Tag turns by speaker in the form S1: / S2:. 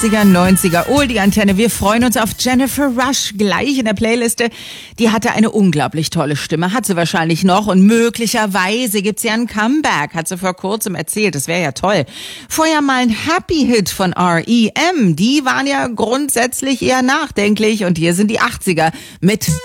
S1: 80er, 90er, die Antenne. Wir freuen uns auf Jennifer Rush gleich in der Playliste. Die hatte eine unglaublich tolle Stimme, hat sie wahrscheinlich noch und möglicherweise gibt's ja ein Comeback, hat sie vor kurzem erzählt, das wäre ja toll. Vorher mal ein Happy-Hit von R.E.M., die waren ja grundsätzlich eher nachdenklich und hier sind die 80er mit